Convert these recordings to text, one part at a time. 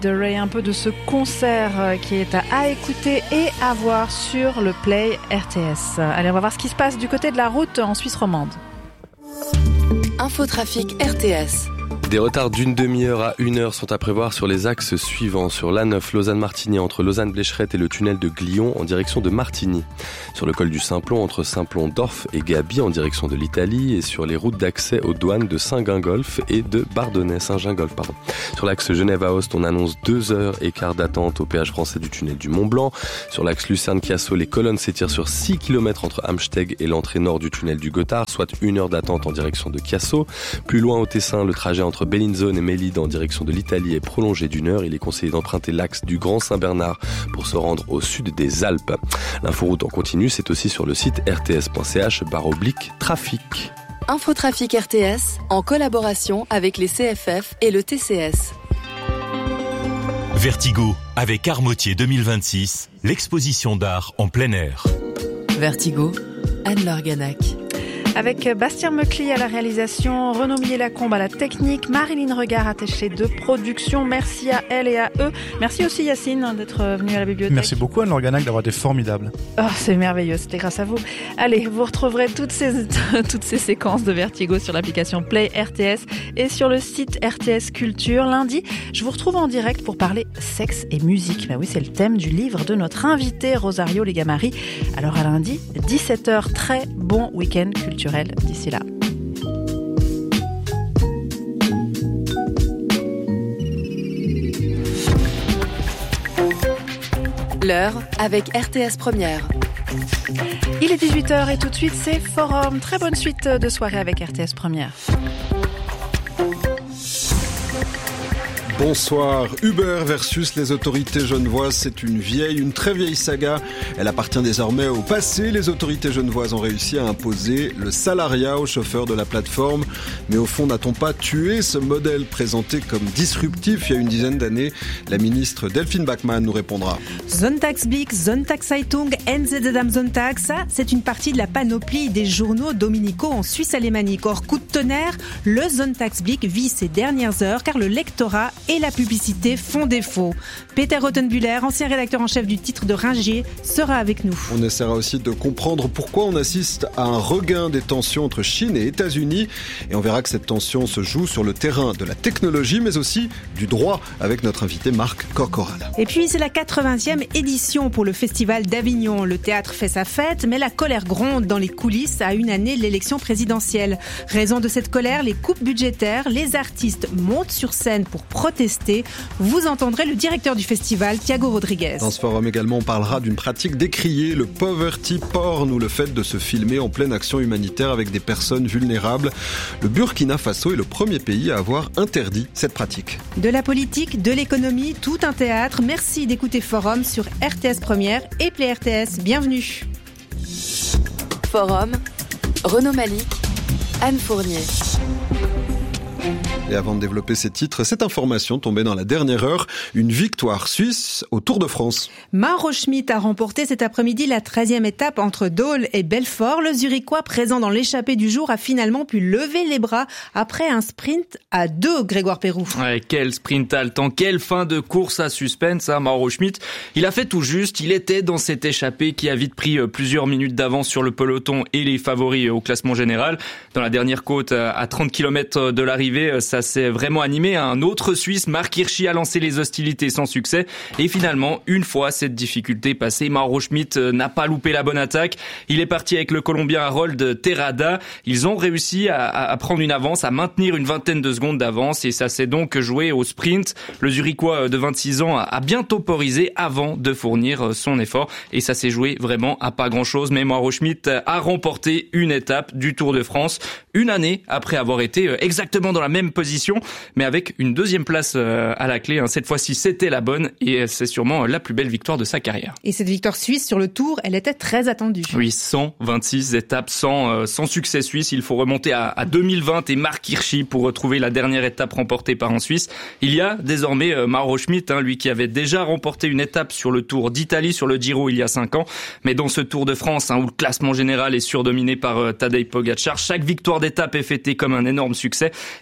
De Ray, un peu de ce concert qui est à écouter et à voir sur le Play RTS. Allez, on va voir ce qui se passe du côté de la route en Suisse romande. Infotrafic RTS. Des retards d'une demi-heure à 1 heure sont à prévoir sur les axes suivants. Sur l'A9 Lausanne-Martigny entre Lausanne-Blécherette et le tunnel de Glion en direction de Martigny. Sur le col du Simplon entre Simplon-Dorf et Gaby en direction de l'Italie. Et sur les routes d'accès aux douanes de Saint-Gingolf et de Bardonnay, Saint-Gingolf, pardon. Sur l'axe Genève-Aoste, on annonce 2h15 d'attente au péage français du tunnel du Mont-Blanc. Sur l'axe Lucerne-Chiasso, les colonnes s'étirent sur 6 km entre Amsteg et l'entrée nord du tunnel du Gothard, soit 1 heure d'attente en direction de Chiasso. Plus loin au Tessin, le trajet entre Bellinzone et Mélide en direction de l'Italie est prolongé d'1 heure. Il est conseillé d'emprunter l'axe du Grand Saint-Bernard pour se rendre au sud des Alpes. L'inforoute en continu, c'est aussi sur le site rts.ch/trafic. Infotrafic RTS en collaboration avec les CFF et le TCS. Vertigo avec Armotier 2026, l'exposition d'art en plein air. Vertigo, Anne-Laure Ganac. Avec Bastien Mecli à la réalisation, Renaud Millet-Lacombe à la technique, Marilyn Regard attachée de production. Merci à elle et à eux. Merci aussi Yacine d'être venu à la bibliothèque. Merci beaucoup Anne-Laure Ganac d'avoir été formidable. Oh, c'est merveilleux, c'était grâce à vous. Allez, vous retrouverez toutes ces séquences de Vertigo sur l'application Play RTS et sur le site RTS Culture. Lundi, je vous retrouve en direct pour parler sexe et musique. Bah oui, c'est le thème du livre de notre invité Rosario Legamari. Alors à lundi, 17h, très bon week-end culturel d'ici là. L'heure avec RTS Première. Il est 18h et tout de suite c'est Forum. Très bonne suite de soirée avec RTS Première. Bonsoir. Uber versus les autorités genevoises, c'est une très vieille saga. Elle appartient désormais au passé. Les autorités genevoises ont réussi à imposer le salariat aux chauffeurs de la plateforme. Mais au fond, n'a-t-on pas tué ce modèle présenté comme disruptif il y a une dizaine d'années? La ministre Delphine Backmann nous répondra. Sonntagsblick, Sonntagszeitung, NZZ am Sonntag, ça, c'est une partie de la panoplie des journaux dominicaux en Suisse alémanique. Or, coup de tonnerre, le Sonntagsblick vit ses dernières heures car le lectorat et la publicité font défaut. Peter Rothenbuehler, ancien rédacteur en chef du titre de Ringier, sera avec nous. On essaiera aussi de comprendre pourquoi on assiste à un regain des tensions entre Chine et États-Unis. Et on verra que cette tension se joue sur le terrain de la technologie, mais aussi du droit, avec notre invité Marc Corcoral. Et puis, c'est la 80e édition pour le Festival d'Avignon. Le théâtre fait sa fête, mais la colère gronde dans les coulisses à une année de l'élection présidentielle. Raison de cette colère, les coupes budgétaires, les artistes montent sur scène pour protester. Vous entendrez le directeur du festival, Thiago Rodriguez. Dans ce forum également, on parlera d'une pratique décriée, le poverty porn, ou le fait de se filmer en pleine action humanitaire avec des personnes vulnérables. Le Burkina Faso est le premier pays à avoir interdit cette pratique. De la politique, de l'économie, tout un théâtre. Merci d'écouter Forum sur RTS Première et Play RTS. Bienvenue. Forum, Renaud Malik, Anne Fournier. Et avant de développer ces titres, cette information tombée dans la dernière heure, une victoire suisse au Tour de France. Mauro Schmid a remporté cet après-midi la 13e étape entre Dole et Belfort. Le Zurichois présent dans l'échappée du jour a finalement pu lever les bras après un sprint à 2, Grégoire Pérou. Ouais, quel sprint haletant, quelle fin de course à suspense, hein, Mauro Schmid. Il a fait tout juste, il était dans cette échappée qui a vite pris plusieurs minutes d'avance sur le peloton et les favoris au classement général. Dans la dernière côte, à 30 km de l'arrivée, ça s'est vraiment animé. Un autre Suisse, Marc Hirschi, a lancé les hostilités sans succès. Et finalement, une fois cette difficulté passée, Mauro Schmid n'a pas loupé la bonne attaque. Il est parti avec le Colombien Harold Terrada. Ils ont réussi à prendre une avance, à maintenir une vingtaine de secondes d'avance. Et ça s'est donc joué au sprint. Le Zurichois de 26 ans a bien temporisé avant de fournir son effort. Et ça s'est joué vraiment à pas grand-chose. Mais Mauro Schmid a remporté une étape du Tour de France, une année après avoir été exactement dans la même position, mais avec une deuxième place à la clé. Cette fois-ci, c'était la bonne et c'est sûrement la plus belle victoire de sa carrière. Et cette victoire suisse sur le Tour, elle était très attendue. Oui, 126 étapes sans succès suisse. Il faut remonter à 2020 et Marc Hirschi pour retrouver la dernière étape remportée par un Suisse. Il y a désormais Mauro Schmid, lui qui avait déjà remporté une étape sur le Tour d'Italie, sur le Giro il y a 5 ans. Mais dans ce Tour de France, où le classement général est surdominé par Tadej Pogačar, chaque victoire d'étape est fêtée comme un énorme succès. Et Mauro Schmid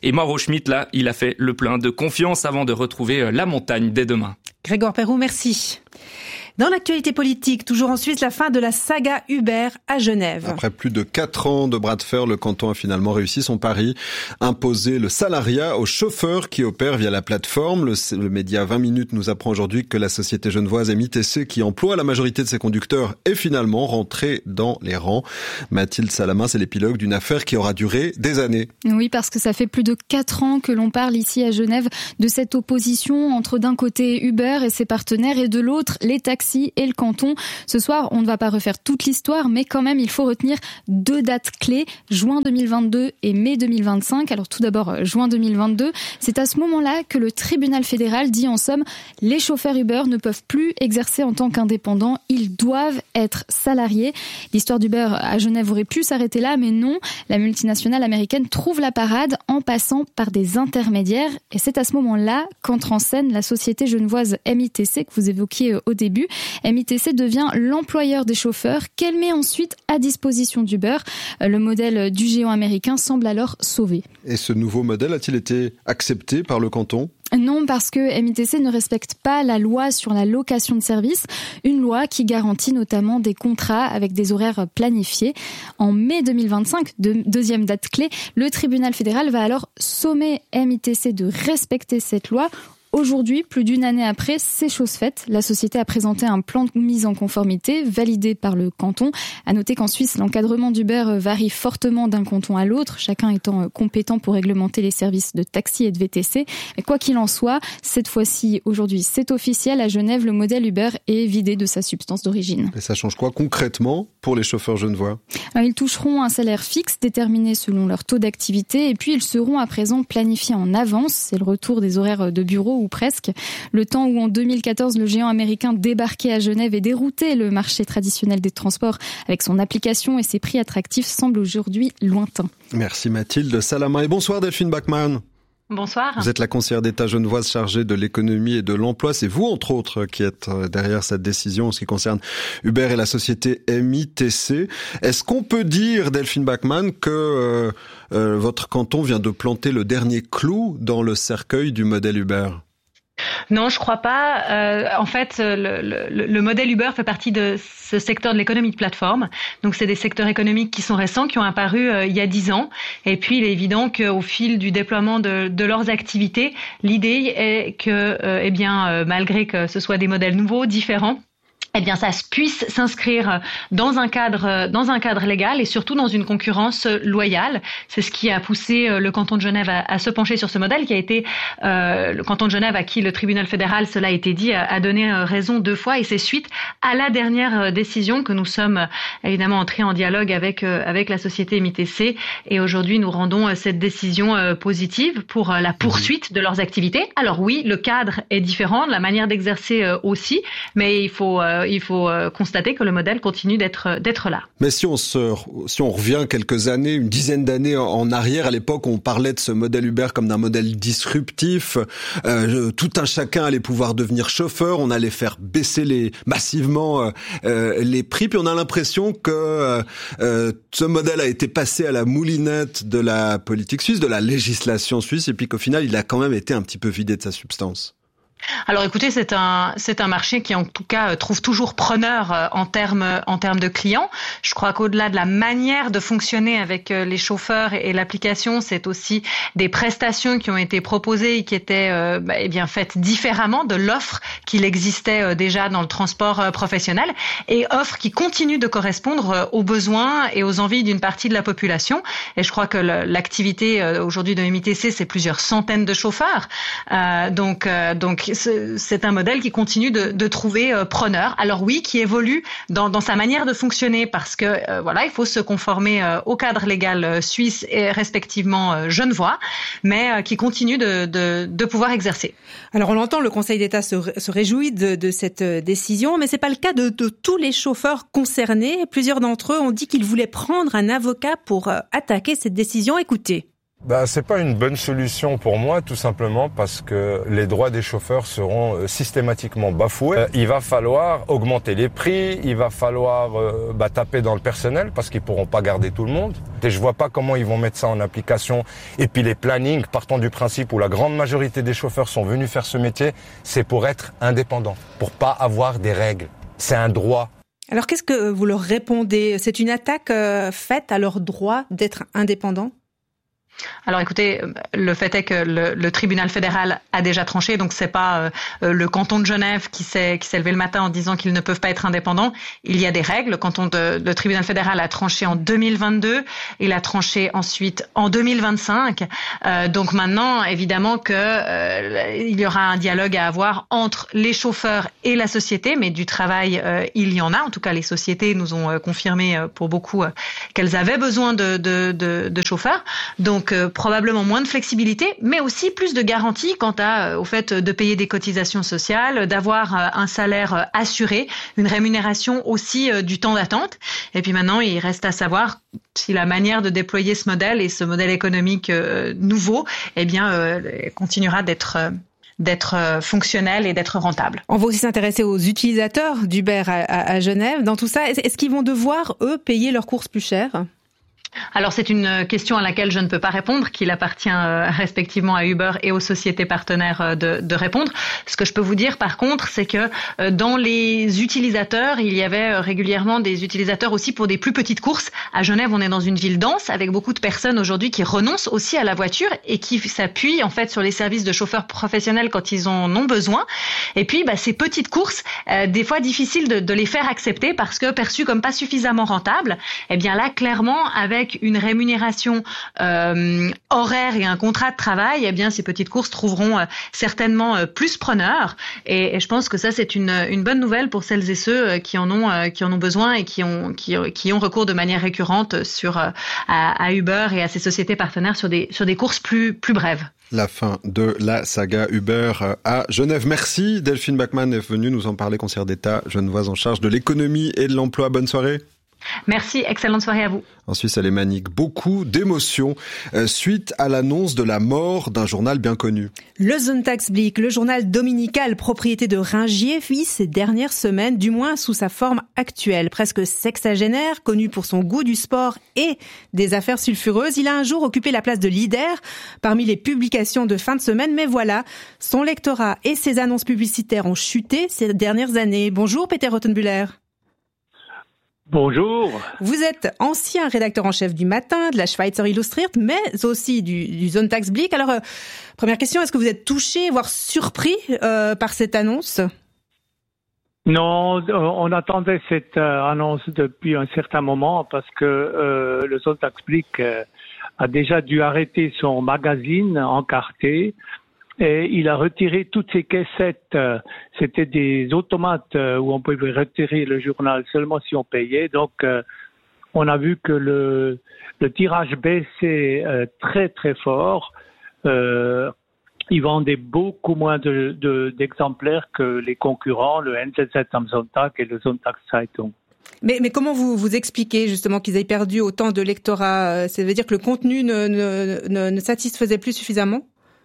Schmitt, là, il a fait le plein de confiance avant de retrouver la montagne dès demain. Grégoire Perroux, merci. Dans l'actualité politique, toujours en Suisse, la fin de la saga Uber à Genève. Après plus de 4 ans de bras de fer, le canton a finalement réussi son pari, imposer le salariat aux chauffeurs qui opèrent via la plateforme. Le média 20 minutes nous apprend aujourd'hui que la société genevoise MITC, qui emploie la majorité de ses conducteurs, est finalement rentrée dans les rangs. Mathilde Salamin, c'est l'épilogue d'une affaire qui aura duré des années. Oui, parce que ça fait plus de 4 ans que l'on parle ici à Genève de cette opposition entre d'un côté Uber et ses partenaires et de l'autre les taxis et le canton. Ce soir, on ne va pas refaire toute l'histoire, mais quand même, il faut retenir 2 dates clés, juin 2022 et mai 2025. Alors tout d'abord, juin 2022, c'est à ce moment-là que le tribunal fédéral dit en somme, les chauffeurs Uber ne peuvent plus exercer en tant qu'indépendants, ils doivent être salariés. L'histoire d'Uber à Genève aurait pu s'arrêter là, mais non, la multinationale américaine trouve la parade en passant par des intermédiaires. Et c'est à ce moment-là qu'entre en scène la société genevoise MITC que vous évoquiez au début. MITC devient l'employeur des chauffeurs qu'elle met ensuite à disposition d'Uber. Le modèle du géant américain semble alors sauvé. Et ce nouveau modèle a-t-il été accepté par le canton ? Non, parce que MITC ne respecte pas la loi sur la location de services, une loi qui garantit notamment des contrats avec des horaires planifiés. En mai 2025, deuxième date clé, le tribunal fédéral va alors sommer MITC de respecter cette loi. Aujourd'hui, plus d'une année après, c'est chose faite. La société a présenté un plan de mise en conformité validé par le canton. À noter qu'en Suisse, l'encadrement d'Uber varie fortement d'un canton à l'autre, chacun étant compétent pour réglementer les services de taxi et de VTC. Mais quoi qu'il en soit, cette fois-ci, aujourd'hui, c'est officiel. À Genève, le modèle Uber est vidé de sa substance d'origine. Et ça change quoi concrètement pour les chauffeurs genevois ? Ils toucheront un salaire fixe déterminé selon leur taux d'activité et puis ils seront à présent planifiés en avance. C'est le retour des horaires de bureau ou presque. Le temps où en 2014, le géant américain débarquait à Genève et déroutait le marché traditionnel des transports avec son application et ses prix attractifs semble aujourd'hui lointain. Merci Mathilde Salamin et bonsoir Delphine Bachmann. Bonsoir. Vous êtes la conseillère d'État genevoise chargée de l'économie et de l'emploi. C'est vous, entre autres, qui êtes derrière cette décision en ce qui concerne Uber et la société MITC. Est-ce qu'on peut dire, Delphine Bachmann, que votre canton vient de planter le dernier clou dans le cercueil du modèle Uber ? Non, je crois pas. En fait, le modèle Uber fait partie de ce secteur de l'économie de plateforme. Donc, c'est des secteurs économiques qui sont récents, qui ont apparu il y a 10 ans. Et puis, il est évident qu'au fil du déploiement de leurs activités, l'idée est que, malgré que ce soit des modèles nouveaux, différents, ça puisse s'inscrire dans un cadre légal et surtout dans une concurrence loyale. C'est ce qui a poussé le canton de Genève à se pencher sur ce modèle qui a été le canton de Genève à qui le tribunal fédéral, cela a été dit, a donné raison 2 fois et c'est suite à la dernière décision que nous sommes évidemment entrés en dialogue avec la société MITC et aujourd'hui nous rendons cette décision positive pour la poursuite de leurs activités. Alors oui, le cadre est différent, la manière d'exercer aussi, mais il faut constater que le modèle continue d'être là. Mais si on revient quelques années, une dizaine d'années en arrière, à l'époque, on parlait de ce modèle Uber comme d'un modèle disruptif. Tout un chacun allait pouvoir devenir chauffeur. On allait faire baisser massivement les prix. Puis on a l'impression que ce modèle a été passé à la moulinette de la politique suisse, de la législation suisse, et puis qu'au final, il a quand même été un petit peu vidé de sa substance. Alors écoutez, c'est un marché qui en tout cas trouve toujours preneur en termes de clients. Je crois qu'au-delà de la manière de fonctionner avec les chauffeurs et l'application, c'est aussi des prestations qui ont été proposées et qui étaient faites différemment de l'offre qu'il existait déjà dans le transport professionnel et offre qui continue de correspondre aux besoins et aux envies d'une partie de la population. Et je crois que l'activité aujourd'hui de MITC, c'est plusieurs centaines de chauffeurs. Donc c'est un modèle qui continue de trouver preneur. Alors oui, qui évolue dans sa manière de fonctionner parce que il faut se conformer au cadre légal suisse et respectivement genevois, mais qui continue de pouvoir exercer. Alors on l'entend, le Conseil d'État se réjouit de cette décision, mais c'est pas le cas de tous les chauffeurs concernés. Plusieurs d'entre eux ont dit qu'ils voulaient prendre un avocat pour attaquer cette décision. Écoutez. C'est pas une bonne solution pour moi, tout simplement parce que les droits des chauffeurs seront systématiquement bafoués. Il va falloir augmenter les prix, il va falloir taper dans le personnel parce qu'ils pourront pas garder tout le monde. Et je vois pas comment ils vont mettre ça en application. Et puis les plannings, partant du principe où la grande majorité des chauffeurs sont venus faire ce métier, c'est pour être indépendants, pour pas avoir des règles. C'est un droit. Alors qu'est-ce que vous leur répondez ? C'est une attaque faite à leur droit d'être indépendants ? Alors écoutez, le fait est que le tribunal fédéral a déjà tranché, donc c'est pas le canton de Genève qui s'est levé le matin en disant qu'ils ne peuvent pas être indépendants. Il y a des règles. Le tribunal fédéral a tranché en 2022, il a tranché ensuite en 2025. Donc maintenant, évidemment que il y aura un dialogue à avoir entre les chauffeurs et la société, mais du travail il y en a. En tout cas, les sociétés nous ont confirmé pour beaucoup qu'elles avaient besoin de chauffeurs. Donc probablement moins de flexibilité, mais aussi plus de garanties quant au fait de payer des cotisations sociales, d'avoir un salaire assuré, une rémunération aussi du temps d'attente. Et puis maintenant, il reste à savoir si la manière de déployer ce modèle et ce modèle économique nouveau, continuera d'être fonctionnel et d'être rentable. On va aussi s'intéresser aux utilisateurs d'Uber à Genève. Dans tout ça, est-ce qu'ils vont devoir, eux, payer leurs courses plus chères ? Alors c'est une question à laquelle je ne peux pas répondre, qu'il appartient respectivement à Uber et aux sociétés partenaires de répondre. Ce que je peux vous dire par contre, c'est que dans les utilisateurs, il y avait régulièrement des utilisateurs aussi pour des plus petites courses. À Genève, on est dans une ville dense avec beaucoup de personnes aujourd'hui qui renoncent aussi à la voiture et qui s'appuient en fait sur les services de chauffeurs professionnels quand ils en ont besoin. Et puis ces petites courses, des fois difficiles de les faire accepter parce que perçues comme pas suffisamment rentables. Eh bien là, clairement, avec une rémunération horaire et un contrat de travail, eh bien ces petites courses trouveront certainement plus preneurs. Et je pense que ça c'est une bonne nouvelle pour celles et ceux qui en ont besoin et qui ont recours de manière récurrente à Uber et à ses sociétés partenaires sur des courses plus brèves. La fin de la saga Uber à Genève. Merci. Delphine Bachmann est venue nous en parler, conseillère d'État genevoise en charge de l'économie et de l'emploi. Bonne soirée. Merci, excellente soirée à vous. En Suisse alémanique, beaucoup d'émotions suite à l'annonce de la mort d'un journal bien connu. Le Sonntagsblick, le journal dominical propriété de Ringier, vit ces dernières semaines, du moins sous sa forme actuelle. Presque sexagénaire, connu pour son goût du sport et des affaires sulfureuses, il a un jour occupé la place de leader parmi les publications de fin de semaine. Mais voilà, son lectorat et ses annonces publicitaires ont chuté ces dernières années. Bonjour Peter Rothenbuehler. Bonjour. Vous êtes ancien rédacteur en chef du Matin, de la Schweizer Illustriert, mais aussi du Sonntagsblick. Alors, première question, est-ce que vous êtes touché, voire surpris par cette annonce ? Non, on attendait cette annonce depuis un certain moment parce que le Sonntagsblick a déjà dû arrêter son magazine encarté. Et il a retiré toutes ses cassettes. C'était des automates où on pouvait retirer le journal seulement si on payait. Donc, on a vu que le tirage baissait très très fort. Il vendait beaucoup moins d'exemplaires que les concurrents, le NZZ am Sonntag et le Sonntagszeitung. Mais comment vous expliquez justement qu'ils aient perdu autant de lectorat ? Ça veut dire que le contenu ne satisfaisait plus suffisamment ?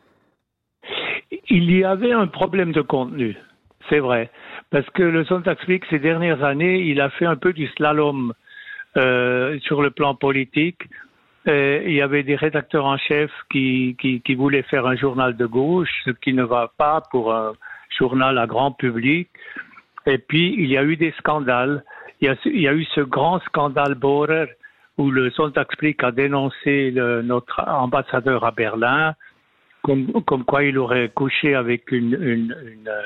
Il y avait un problème de contenu, c'est vrai, parce que le Sonntagsblick, ces dernières années, il a fait un peu du slalom sur le plan politique. Il y avait des rédacteurs en chef qui voulaient faire un journal de gauche, ce qui ne va pas pour un journal à grand public. Et puis, il y a eu des scandales. Il y a eu ce grand scandale Bohrer où le Sonntagsblick a dénoncé notre ambassadeur à Berlin, comme quoi il aurait couché avec une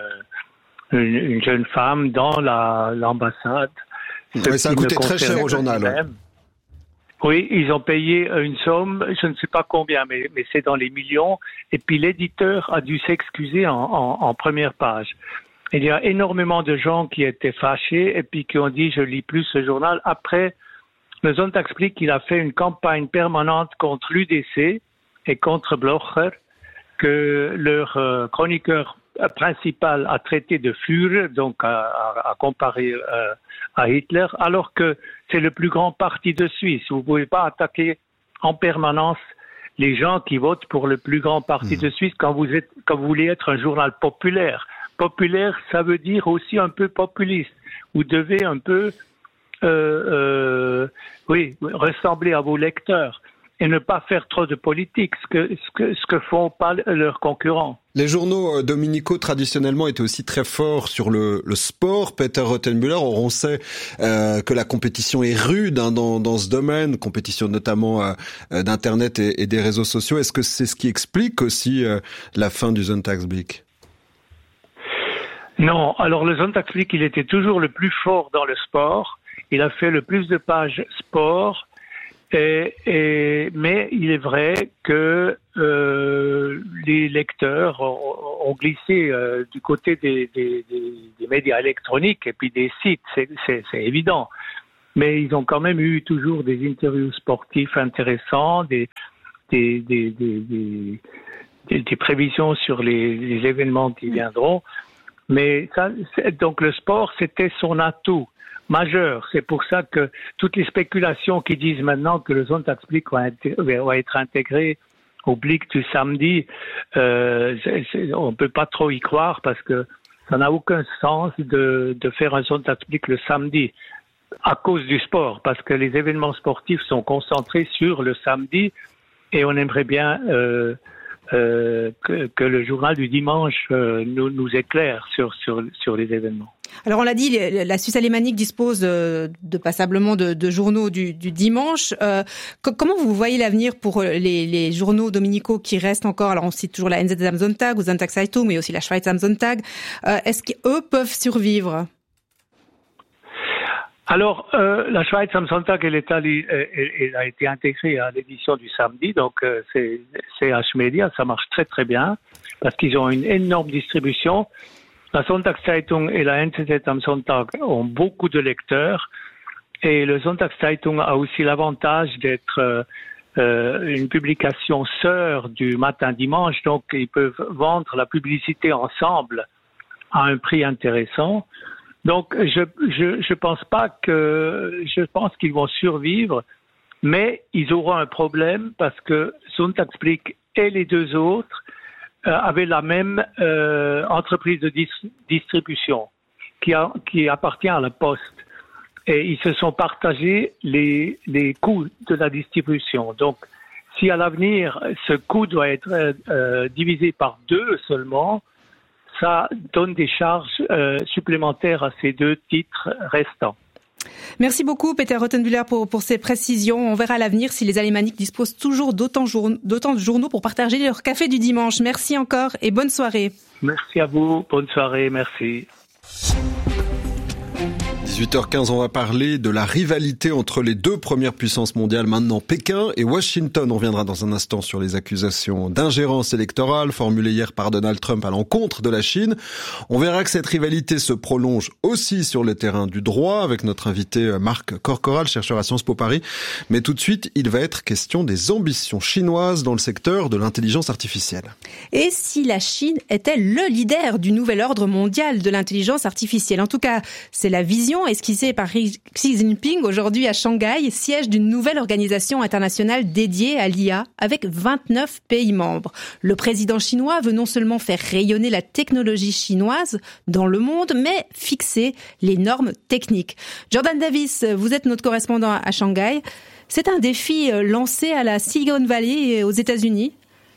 jeune femme dans l'ambassade. Oui, ça a coûté très cher au journal. Ouais. Oui, ils ont payé une somme, je ne sais pas combien, mais c'est dans les millions. Et puis l'éditeur a dû s'excuser en première page. Il y a énormément de gens qui étaient fâchés et puis qui ont dit « je lis plus ce journal ». Après, le Sonntagsblick, il a fait une campagne permanente contre l'UDC et contre Blocher, que leur chroniqueur principal a traité de Führer, donc à comparer à Hitler, alors que c'est le plus grand parti de Suisse. Vous ne pouvez pas attaquer en permanence les gens qui votent pour le plus grand parti de Suisse quand vous voulez être un journal populaire. Populaire, ça veut dire aussi un peu populiste. Vous devez un peu ressembler à vos lecteurs et ne pas faire trop de politique, ce que font pas leurs concurrents. Les journaux dominicaux traditionnellement étaient aussi très forts sur le sport. Peter Rothenbuehler, on sait que la compétition est rude dans ce domaine, compétition notamment d'internet et des réseaux sociaux. Est-ce que c'est ce qui explique aussi la fin du Sonntagsblick? Non, alors le Sonntagsblick, il était toujours le plus fort dans le sport. Il a fait le plus de pages sport. Mais il est vrai que les lecteurs ont glissé du côté des médias électroniques et puis des sites, c'est évident. Mais ils ont quand même eu toujours des interviews sportives intéressantes, des prévisions sur les événements qui viendront. Mais ça, donc le sport, c'était son atout majeur. C'est pour ça que toutes les spéculations qui disent maintenant que le Sonntagsblick va être intégré au Blick du samedi, on peut pas trop y croire parce que ça n'a aucun sens de faire un Sonntagsblick le samedi à cause du sport, parce que les événements sportifs sont concentrés sur le samedi et on aimerait bien que le journal du dimanche nous éclaire sur les événements. Alors on l'a dit, la Suisse alémanique dispose de passablement de journaux du dimanche. Comment vous voyez l'avenir pour les journaux dominicaux qui restent encore? Alors on cite toujours la NZZ am Sonntag ou Sonntagszeitung, mais aussi la Schweiz am Sonntag. Est-ce qu'eux peuvent survivre? Alors, la Schweiz am Sonntag, elle a été intégrée à l'édition du samedi, donc c'est H-Media, ça marche très très bien, parce qu'ils ont une énorme distribution. La Sonntagszeitung et la NZZ am Sonntag ont beaucoup de lecteurs, et le Sonntagszeitung a aussi l'avantage d'être une publication sœur du matin-dimanche, donc ils peuvent vendre la publicité ensemble à un prix intéressant. Donc, je pense qu'ils vont survivre, mais ils auront un problème parce que Sonntagsblick et les deux autres avaient la même entreprise de distribution qui appartient à la Poste. Et ils se sont partagés les coûts de la distribution. Donc, si à l'avenir, ce coût doit être divisé par 2 seulement, ça donne des charges supplémentaires à ces 2 titres restants. Merci beaucoup, Peter Rothenbuehler, pour ces précisions. On verra à l'avenir si les Alémaniques disposent toujours d'autant de journaux pour partager leur café du dimanche. Merci encore et bonne soirée. Merci à vous, bonne soirée, merci. 18h15, on va parler de la rivalité entre les 2 premières puissances mondiales maintenant, Pékin et Washington. On reviendra dans un instant sur les accusations d'ingérence électorale formulées hier par Donald Trump à l'encontre de la Chine. On verra que cette rivalité se prolonge aussi sur le terrain du droit avec notre invité Marc Corcoral, chercheur à Sciences Po Paris. Mais tout de suite, il va être question des ambitions chinoises dans le secteur de l'intelligence artificielle. Et si la Chine était le leader du nouvel ordre mondial de l'intelligence artificielle? En tout cas, c'est la vision esquissée par Xi Jinping aujourd'hui à Shanghai, siège d'une nouvelle organisation internationale dédiée à l'IA avec 29 pays membres. Le président chinois veut non seulement faire rayonner la technologie chinoise dans le monde, mais fixer les normes techniques. Jordan Davis, vous êtes notre correspondant à Shanghai. C'est un défi lancé à la Silicon Valley et aux États-Unis.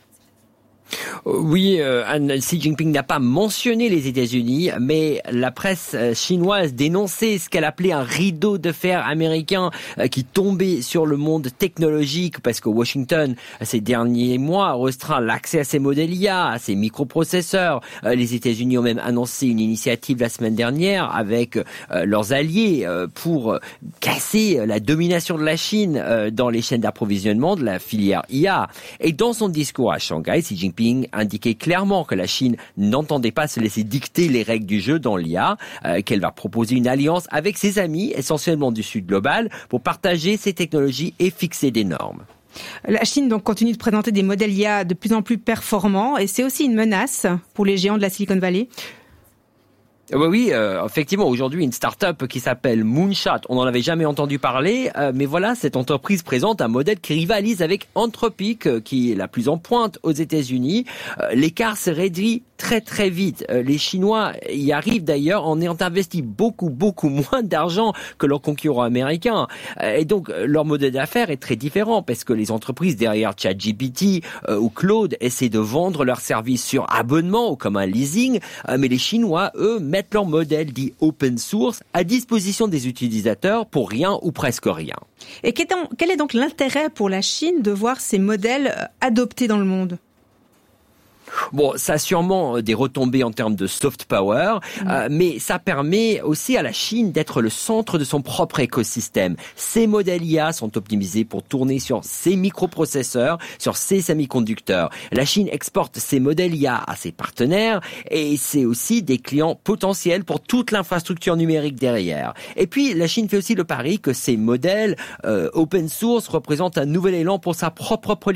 Oui, Xi Jinping n'a pas mentionné les États-Unis, mais la presse chinoise dénonçait ce qu'elle appelait un rideau de fer américain qui tombait sur le monde technologique parce que Washington, ces derniers mois, a restreint l'accès à ses modèles IA, à ses microprocesseurs. Les États-Unis ont même annoncé une initiative la semaine dernière avec leurs alliés pour casser la domination de la Chine dans les chaînes d'approvisionnement de la filière IA. Et dans son discours à Shanghai, Xi Jinping indiquait clairement que la Chine n'entendait pas se laisser dicter les règles du jeu dans l'IA, qu'elle va proposer une alliance avec ses amis, essentiellement du Sud global, pour partager ses technologies et fixer des normes. La Chine donc continue de présenter des modèles IA de plus en plus performants et c'est aussi une menace pour les géants de la Silicon Valley. Oui, effectivement, aujourd'hui, une start-up qui s'appelle Moonshot, on n'en avait jamais entendu parler, mais voilà, cette entreprise présente un modèle qui rivalise avec Anthropic, qui est la plus en pointe aux États-Unis. L'écart se réduit très très vite. Les Chinois y arrivent d'ailleurs en ayant investi beaucoup moins d'argent que leurs concurrents américains. Et donc, leur modèle d'affaires est très différent parce que les entreprises derrière ChatGPT ou Claude essaient de vendre leurs services sur abonnement ou comme un leasing, mais les Chinois, eux, mettent leur modèle dit open source à disposition des utilisateurs pour rien ou presque rien. Et quel est donc l'intérêt pour la Chine de voir ces modèles adoptés dans le monde ? Bon, ça a sûrement des retombées en termes de soft power, mais ça permet aussi à la Chine d'être le centre de son propre écosystème. Ces modèles IA sont optimisés pour tourner sur ses microprocesseurs, sur ses semi-conducteurs. La Chine exporte ces modèles IA à ses partenaires et c'est aussi des clients potentiels pour toute l'infrastructure numérique derrière. Et puis, la Chine fait aussi le pari que ces modèles open source représentent un nouvel élan pour sa propre politique